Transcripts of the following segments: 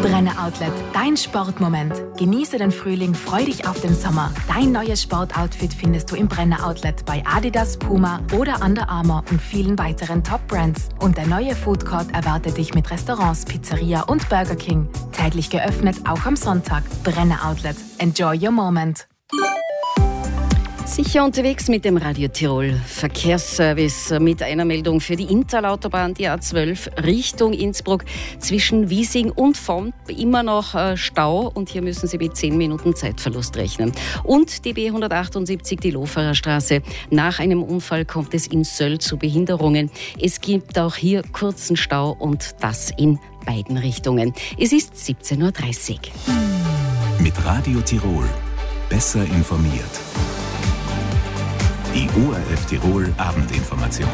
Brenner Outlet, dein Sportmoment. Genieße den Frühling, freu dich auf den Sommer. Dein neues Sportoutfit findest du im Brenner Outlet bei Adidas, Puma oder Under Armour und vielen weiteren Top-Brands. Und der neue Food Court erwartet dich mit Restaurants, Pizzeria und Burger King. Täglich geöffnet, auch am Sonntag. Brenner Outlet. Enjoy your moment. Sicher unterwegs mit dem Radio Tirol Verkehrsservice mit einer Meldung für die Interlautobahn, die A12 Richtung Innsbruck zwischen Wiesing und Font immer noch Stau und hier müssen Sie mit 10 Minuten Zeitverlust rechnen. Und die B178, die Loferer Straße. Nach einem Unfall kommt es in Söll zu Behinderungen. Es gibt auch hier kurzen Stau und das in beiden Richtungen. Es ist 17.30 Uhr. Mit Radio Tirol besser informiert. Die ORF Tirol Abendinformation.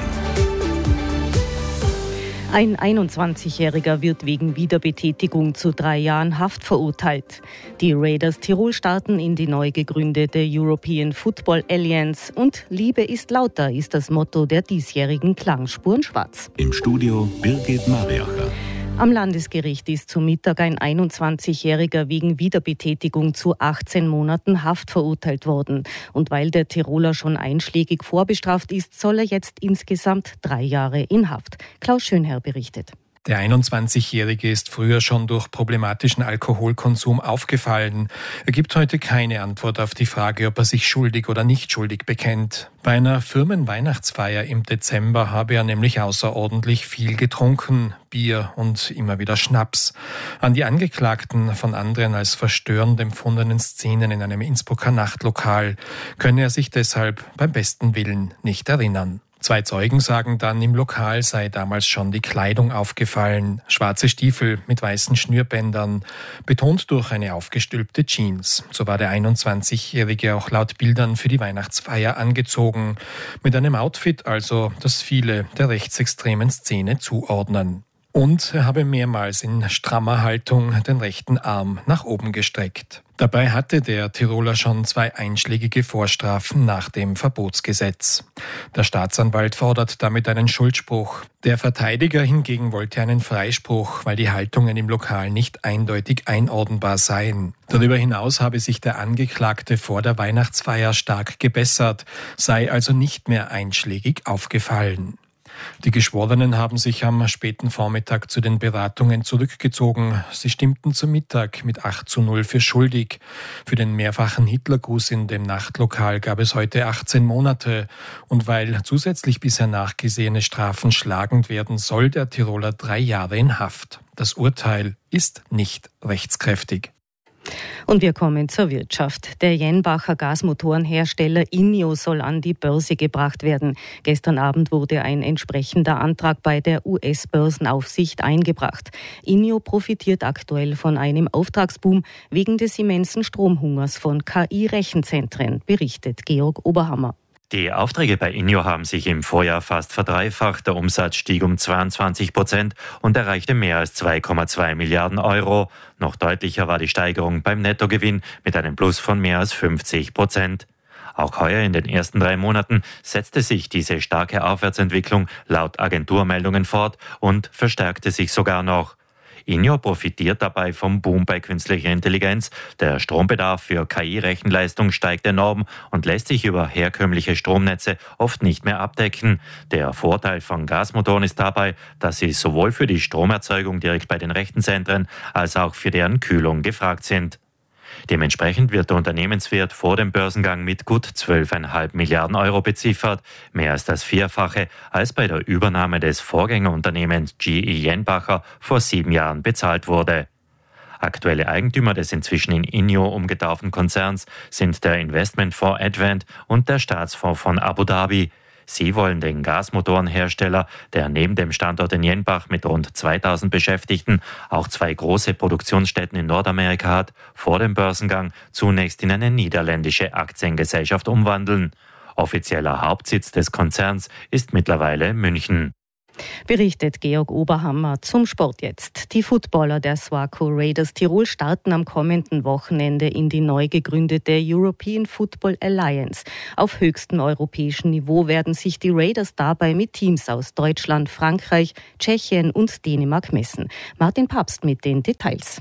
Ein 21-Jähriger wird wegen Wiederbetätigung zu 3 Jahren Haft verurteilt. Die Raiders Tirol starten in die neu gegründete European Football Alliance und Liebe ist lauter ist das Motto der diesjährigen Klangspuren Schwarz. Im Studio Birgit Mariacher. Am Landesgericht ist zu Mittag ein 21-Jähriger wegen Wiederbetätigung zu 18 Monaten Haft verurteilt worden. Und weil der Tiroler schon einschlägig vorbestraft ist, soll er jetzt insgesamt 3 Jahre in Haft. Klaus Schönherr berichtet. Der 21-Jährige ist früher schon durch problematischen Alkoholkonsum aufgefallen. Er gibt heute keine Antwort auf die Frage, ob er sich schuldig oder nicht schuldig bekennt. Bei einer Firmenweihnachtsfeier im Dezember habe er nämlich außerordentlich viel getrunken, Bier und immer wieder Schnaps. An die Angeklagten von anderen als verstörend empfundenen Szenen in einem Innsbrucker Nachtlokal könne er sich deshalb beim besten Willen nicht erinnern. 2 Zeugen sagen dann, im Lokal sei damals schon die Kleidung aufgefallen. Schwarze Stiefel mit weißen Schnürbändern, betont durch eine aufgestülpte Jeans. So war der 21-Jährige auch laut Bildern für die Weihnachtsfeier angezogen. Mit einem Outfit also, das viele der rechtsextremen Szene zuordnen. Und er habe mehrmals in strammer Haltung den rechten Arm nach oben gestreckt. Dabei hatte der Tiroler schon 2 einschlägige Vorstrafen nach dem Verbotsgesetz. Der Staatsanwalt fordert damit einen Schuldspruch. Der Verteidiger hingegen wollte einen Freispruch, weil die Haltungen im Lokal nicht eindeutig einordnbar seien. Darüber hinaus habe sich der Angeklagte vor der Weihnachtsfeier stark gebessert, sei also nicht mehr einschlägig aufgefallen. Die Geschworenen haben sich am späten Vormittag zu den Beratungen zurückgezogen. Sie stimmten zum Mittag mit 8:0 für schuldig. Für den mehrfachen Hitlergruß in dem Nachtlokal gab es heute 18 Monate. Und weil zusätzlich bisher nachgesehene Strafen schlagend werden, soll der Tiroler 3 Jahre in Haft. Das Urteil ist nicht rechtskräftig. Und wir kommen zur Wirtschaft. Der Jenbacher Gasmotorenhersteller INNIO soll an die Börse gebracht werden. Gestern Abend wurde ein entsprechender Antrag bei der US-Börsenaufsicht eingebracht. INNIO profitiert aktuell von einem Auftragsboom wegen des immensen Stromhungers von KI-Rechenzentren, berichtet Georg Oberhammer. Die Aufträge bei INNIO haben sich im Vorjahr fast verdreifacht. Der Umsatz stieg um 22% und erreichte mehr als 2,2 Milliarden Euro. Noch deutlicher war die Steigerung beim Nettogewinn mit einem Plus von mehr als 50%. Auch heuer in den ersten 3 Monaten setzte sich diese starke Aufwärtsentwicklung laut Agenturmeldungen fort und verstärkte sich sogar noch. INNIO profitiert dabei vom Boom bei künstlicher Intelligenz. Der Strombedarf für KI-Rechenleistung steigt enorm und lässt sich über herkömmliche Stromnetze oft nicht mehr abdecken. Der Vorteil von Gasmotoren ist dabei, dass sie sowohl für die Stromerzeugung direkt bei den Rechenzentren als auch für deren Kühlung gefragt sind. Dementsprechend wird der Unternehmenswert vor dem Börsengang mit gut 12,5 Milliarden Euro beziffert, mehr als das Vierfache, als bei der Übernahme des Vorgängerunternehmens GE Jenbacher vor 7 Jahren bezahlt wurde. Aktuelle Eigentümer des inzwischen in INNIO umgetauften Konzerns sind der Investmentfonds Advent und der Staatsfonds von Abu Dhabi. Sie wollen den Gasmotorenhersteller, der neben dem Standort in Jenbach mit rund 2000 Beschäftigten auch 2 große Produktionsstätten in Nordamerika hat, vor dem Börsengang zunächst in eine niederländische Aktiengesellschaft umwandeln. Offizieller Hauptsitz des Konzerns ist mittlerweile München. Berichtet Georg Oberhammer. Zum Sport jetzt. Die Footballer der Swarco Raiders Tirol starten am kommenden Wochenende in die neu gegründete European Football Alliance. Auf höchstem europäischen Niveau werden sich die Raiders dabei mit Teams aus Deutschland, Frankreich, Tschechien und Dänemark messen. Martin Papst mit den Details.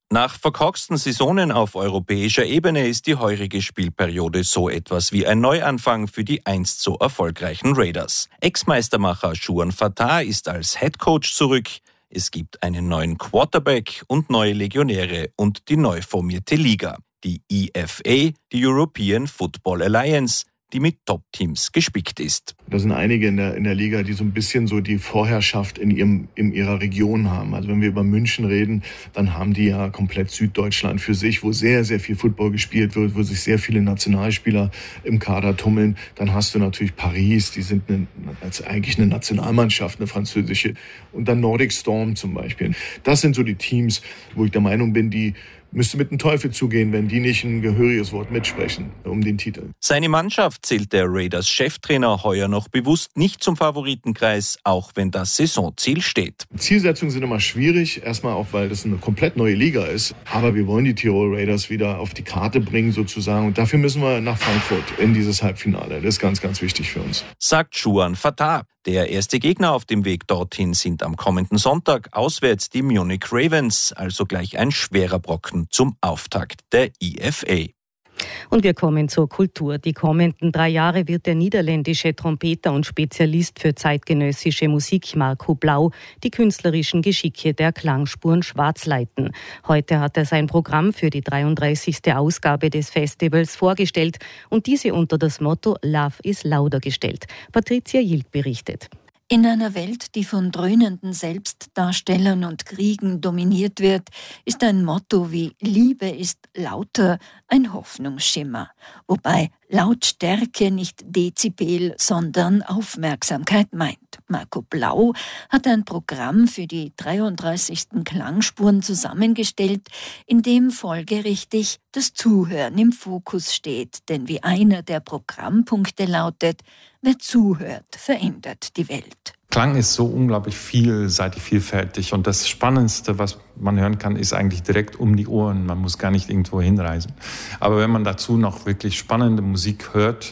Nach verkorksten Saisonen auf europäischer Ebene ist die heurige Spielperiode so etwas wie ein Neuanfang für die einst so erfolgreichen Raiders. Ex-Meistermacher Juan Fatah ist als Headcoach zurück. Es gibt einen neuen Quarterback und neue Legionäre und die neu formierte Liga, die EFA, die European Football Alliance, die mit Top-Teams gespickt ist. Da sind einige in der Liga, die so ein bisschen so die Vorherrschaft in ihrer Region haben. Also wenn wir über München reden, dann haben die ja komplett Süddeutschland für sich, wo sehr, sehr viel Football gespielt wird, wo sich sehr viele Nationalspieler im Kader tummeln. Dann hast du natürlich Paris, die sind eigentlich eine Nationalmannschaft, eine französische. Und dann Nordic Storm zum Beispiel. Das sind so die Teams, wo ich der Meinung bin, die müsste mit dem Teufel zugehen, wenn die nicht ein gehöriges Wort mitsprechen um den Titel. Seine Mannschaft zählt der Raiders-Cheftrainer heuer noch bewusst nicht zum Favoritenkreis, auch wenn das Saisonziel steht. Zielsetzungen sind immer schwierig, erstmal auch, weil das eine komplett neue Liga ist. Aber wir wollen die Tirol Raiders wieder auf die Karte bringen sozusagen. Und dafür müssen wir nach Frankfurt in dieses Halbfinale. Das ist ganz, ganz wichtig für uns. Sagt Juan Fatah. Der erste Gegner auf dem Weg dorthin sind am kommenden Sonntag auswärts die Munich Ravens, also gleich ein schwerer Brocken zum Auftakt der EFA. Und wir kommen zur Kultur. Die kommenden 3 Jahre wird der niederländische Trompeter und Spezialist für zeitgenössische Musik Marco Blau die künstlerischen Geschicke der Klangspuren Schwarz leiten. Heute hat er sein Programm für die 33. Ausgabe des Festivals vorgestellt und diese unter das Motto Love is Louder gestellt. Patricia Jilk berichtet. In einer Welt, die von dröhnenden Selbstdarstellern und Kriegen dominiert wird, ist ein Motto wie Liebe ist lauter ein Hoffnungsschimmer, wobei Lautstärke nicht Dezibel, sondern Aufmerksamkeit meint. Marco Blau hat ein Programm für die 33. Klangspuren zusammengestellt, in dem folgerichtig das Zuhören im Fokus steht. Denn wie einer der Programmpunkte lautet, wer zuhört, verändert die Welt. Klang ist so unglaublich vielseitig, vielfältig und das Spannendste, was man hören kann, ist eigentlich direkt um die Ohren. Man muss gar nicht irgendwo hinreisen. Aber wenn man dazu noch wirklich spannende Musik hört,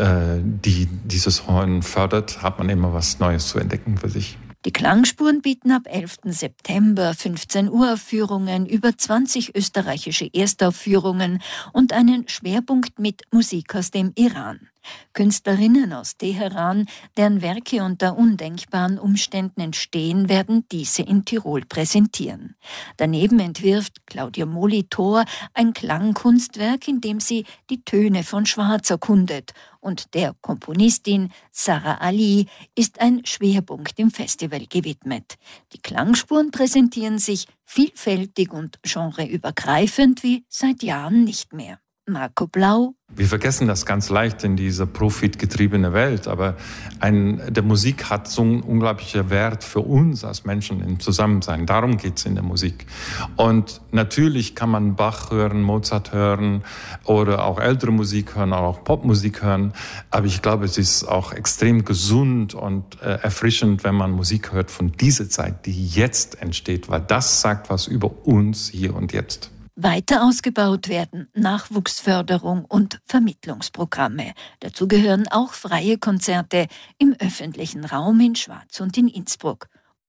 die dieses Horn fördert, hat man immer was Neues zu entdecken für sich. Die Klangspuren bieten ab 11. September 15 Uhr Aufführungen, über 20 österreichische Erstaufführungen und einen Schwerpunkt mit Musik aus dem Iran. Künstlerinnen aus Teheran, deren Werke unter undenkbaren Umständen entstehen, werden diese in Tirol präsentieren. Daneben entwirft Claudia Molitor ein Klangkunstwerk, in dem sie die Töne von Schwarz erkundet. Und der Komponistin Sarah Ali ist ein Schwerpunkt im Festival gewidmet. Die Klangspuren präsentieren sich vielfältig und genreübergreifend wie seit Jahren nicht mehr. Marco Blau. Wir vergessen das ganz leicht in dieser profitgetriebenen Welt, aber der Musik hat so einen unglaublichen Wert für uns als Menschen im Zusammensein. Darum geht es in der Musik. Und natürlich kann man Bach hören, Mozart hören oder auch ältere Musik hören, auch Popmusik hören. Aber ich glaube, es ist auch extrem gesund und erfrischend, wenn man Musik hört von dieser Zeit, die jetzt entsteht, weil das sagt was über uns hier und jetzt. Weiter ausgebaut werden Nachwuchsförderung und Vermittlungsprogramme. Dazu gehören auch freie Konzerte im öffentlichen Raum in Schwaz und in Innsbruck.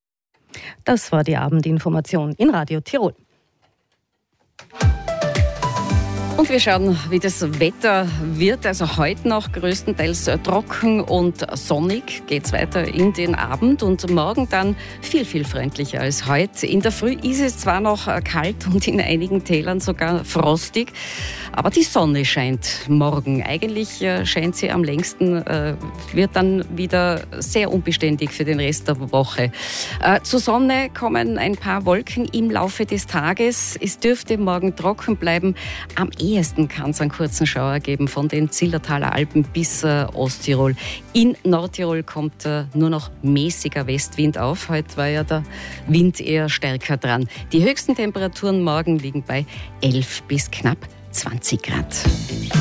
Das war die Abendinformation in Radio Tirol. Und wir schauen, wie das Wetter wird. Also heute noch größtenteils trocken und sonnig. Geht es weiter in den Abend und morgen dann viel, viel freundlicher als heute. In der Früh ist es zwar noch kalt und in einigen Tälern sogar frostig, aber die Sonne scheint morgen. Eigentlich scheint sie am längsten, wird dann wieder sehr unbeständig für den Rest der Woche. Zur Sonne kommen ein paar Wolken im Laufe des Tages. Es dürfte morgen trocken bleiben. Am ehesten kann es einen kurzen Schauer geben von den Zillertaler Alpen bis Osttirol. In Nordtirol kommt nur noch mäßiger Westwind auf. Heute war ja der Wind eher stärker dran. Die höchsten Temperaturen morgen liegen bei 11 bis knapp 20 Grad.